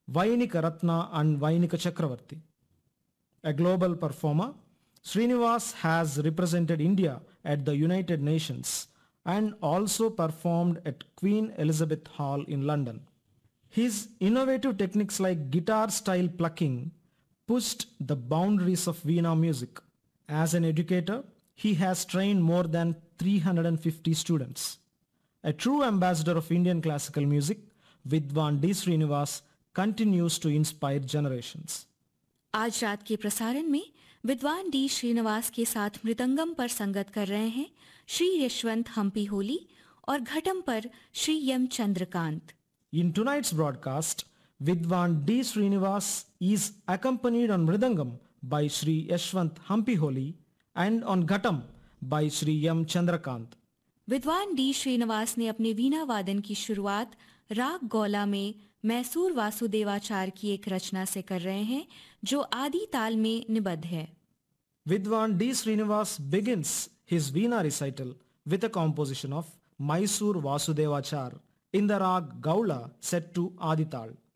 Vainika Ratna and Vainika Chakravarti. A global performer, Srinivas has represented India at the United Nations and also performed at Queen Elizabeth Hall in London. His innovative techniques like guitar-style plucking pushed the boundaries of Veena music. As an educator, he has trained more than 350 students. A true ambassador of Indian classical music, Vidwan D. Srinivas continues to inspire generations. आज रात के प्रसारण में विद्वान D Srinivas के साथ मृदंगम पर संगत कर रहे हैं श्री यशवंत हम्पी होली और घटम पर Shri M Chandrakant. In tonight's broadcast, Vidwan D. Srinivas is accompanied on Mridangam by Sri Yashwant Hampiholi and on Ghatam by Sri M. Chandrakant. विद्वान डी श्रीनिवास ने अपने वीणा वादन की शुरुआत राग गौला में मैसूर वासुदेवाचार की एक रचना से कर रहे हैं जो आदि ताल में निबद्ध है. Vidwan D. Srinivas begins his Veena recital with a composition of Mysore Vasudevachar in the rag Gaula set to Adital.